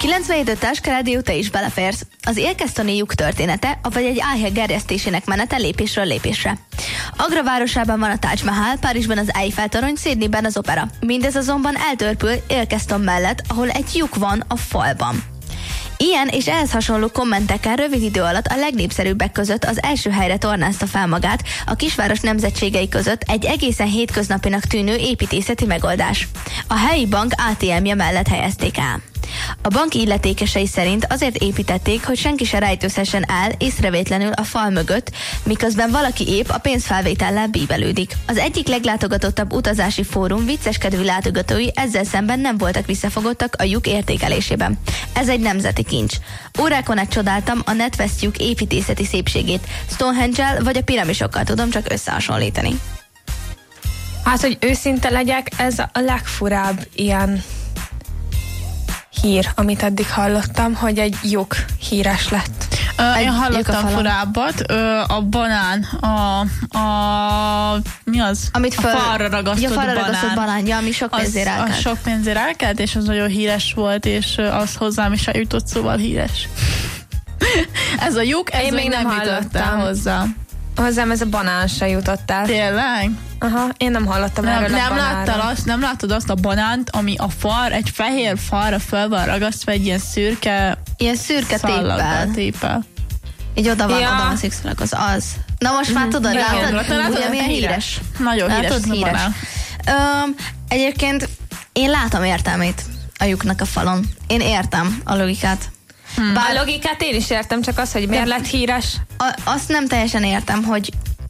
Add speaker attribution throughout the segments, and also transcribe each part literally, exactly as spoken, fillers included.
Speaker 1: kilencvenhét öt Táska Rádió, te is beleférsz. Az élkeztoni lyuk története, avagy egy álhely gerjesztésének menete lépésről lépésre. Agra városában van a Taj Mahal, Párizsban az Eiffel-torony, Sydneyben az opera. Mindez azonban eltörpül Élkezton mellett, ahol egy lyuk van a falban. Ilyen és ehhez hasonló kommentekkel rövid idő alatt a legnépszerűbbek között az első helyre tornázta fel magát a kisváros nemzetségei között egy egészen hétköznapinak tűnő építészeti megoldás. A helyi bank á té em-je mellett helyezték el. A bank illetékesei szerint azért építették, hogy senki se rejtőzhessen el észrevétlenül a fal mögött, miközben valaki épp a pénzfelvétellel bíbelődik. Az egyik leglátogatottabb utazási fórum vicceskedő látogatói ezzel szemben nem voltak visszafogottak a lyuk értékelésében. Ez egy nemzeti kincs. Órákon át csodáltam a NatWest lyuk építészeti szépségét. Stonehenge-el vagy a piramisokkal tudom csak összehasonlítani.
Speaker 2: Hát, hogy őszinte legyek, ez a legfurább ilyen hír, amit eddig hallottam, hogy egy lyuk híres lett.
Speaker 3: Uh, én hallottam furábbat, uh, a banán, a, a mi az?
Speaker 1: Amit föl,
Speaker 3: a falra ragasztott
Speaker 1: ja, falra
Speaker 3: banán.
Speaker 1: ragasztott banán, ja, ami sok pénzért elkelt.
Speaker 3: Az sok pénzért elkelt, és az nagyon híres volt, és az hozzám is eljutott, szóval híres. Ez a lyuk, ez
Speaker 2: én még nem, nem
Speaker 3: jutott el hozzá.
Speaker 2: Hozzám ez a banán se jutott el.
Speaker 3: Tényleg?
Speaker 2: Aha, én nem hallottam
Speaker 3: nem,
Speaker 2: erről
Speaker 3: nem
Speaker 2: a banánról.
Speaker 3: láttad azt, nem láttad azt a banánt, ami a fal, egy fehér falra föl van ragasztva egy ilyen szürke
Speaker 1: ilyen szürke téppel.
Speaker 3: téppel.
Speaker 1: Így oda van,
Speaker 2: ja.
Speaker 1: oda van szikszalak, az az. Na most már tudod,
Speaker 3: ja,
Speaker 1: látod?
Speaker 3: látod,
Speaker 1: Ugye milyen híres?
Speaker 3: Nagyon híres.
Speaker 1: Látod, híres. Um, egyébként én látom értelmét a lyuknak a falon. Én értem a logikát.
Speaker 2: Hmm. Bár a logikát én is értem, csak az, hogy miért lett híres.
Speaker 1: A, azt nem teljesen értem, hogy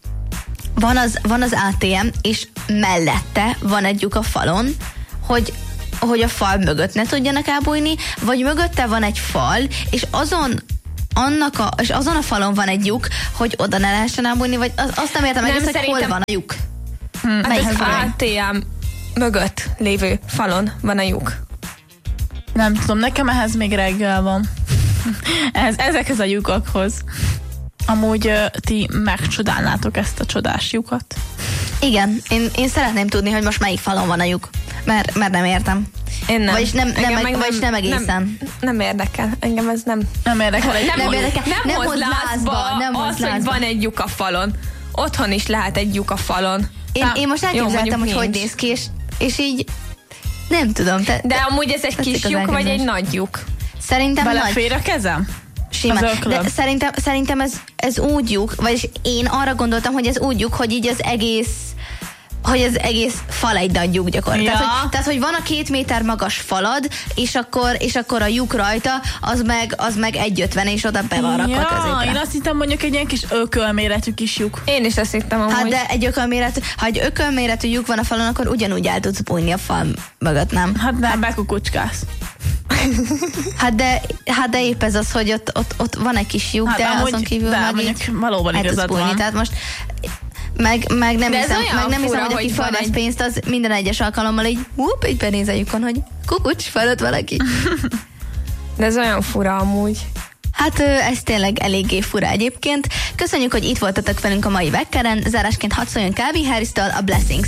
Speaker 1: van az, van az á té em, és mellette van egy lyuk a falon, hogy, hogy a fal mögött ne tudjanak elbújni, vagy mögötte van egy fal, és azon annak a, és azon a falon van egy lyuk, hogy oda ne lehessen elbújni, vagy az, azt nem értem, nem, egész, hogy hol van a lyuk.
Speaker 2: Hmm, hát az á té em mögött lévő falon van a lyuk.
Speaker 3: Nem tudom, nekem ehhez még reggel van. Ez, ezekhez a lyukakhoz. Amúgy uh, ti megcsodálnátok ezt a csodás lyukat?
Speaker 1: Igen, én, én szeretném tudni, hogy most melyik falon van a lyuk, mert, mert nem értem.
Speaker 2: Én nem.
Speaker 1: Vagyis nem, nem, meg, vagyis nem egészen.
Speaker 2: Nem, nem érdekel. Engem ez nem...
Speaker 3: Nem érdekel.
Speaker 2: Nem,
Speaker 1: nem,
Speaker 2: nem
Speaker 1: érdekel.
Speaker 2: Nem, nem hoz lázba
Speaker 1: nem
Speaker 2: az, hogy van egy lyuk a falon. Otthon is lehet egy lyuk a falon.
Speaker 1: Én, én most elképzeltem, hogy
Speaker 2: nincs.
Speaker 1: hogy néz ki, és, és így nem tudom. Te,
Speaker 2: De amúgy ez egy kis lyuk, vagy egy nagy lyuk?
Speaker 1: Szerintem
Speaker 3: belefér a kezem?
Speaker 1: Simán. De szerintem, szerintem ez, ez úgy lyuk, vagyis én arra gondoltam, hogy ez úgy lyuk, hogy így az egész hogy az egész fal egy nagy lyuk gyakorlatilag.
Speaker 3: Ja.
Speaker 1: Tehát, hogy, tehát, hogy van a két méter magas falad, és akkor, és akkor a lyuk rajta, az meg, az meg egy ötven, és oda be van rakva
Speaker 3: ja,
Speaker 1: középre.
Speaker 3: Én azt hittem mondjuk egy ilyen kis ökölméretű kis lyuk.
Speaker 2: Én is azt hittem amúgy.
Speaker 1: Hát de egy ökölméretű, ha egy ökölméretű lyuk van a falon, akkor ugyanúgy el tudsz bújni a fal mögött, nem?
Speaker 3: Hát nem, bekukucskálsz.
Speaker 1: Hát de, hát de épp ez az, hogy ott, ott, ott van egy kis lyuk, hát, de azon kívül
Speaker 3: de,
Speaker 1: meg így
Speaker 3: valóban igazad van.
Speaker 1: Tehát most meg, meg nem
Speaker 2: de
Speaker 1: hiszem, meg nem
Speaker 2: fura,
Speaker 1: hiszem, hogy aki felvesz egy... pénzt, az minden egyes alkalommal így húp, így benéz a lyukon, hogy kukucs, felött valaki.
Speaker 2: De ez olyan fura amúgy.
Speaker 1: Hát ez tényleg eléggé fura egyébként. Köszönjük, hogy itt voltatok velünk a mai Vekkeren. Zárásként hadd szóljon Calvin Harris-től, a Blessings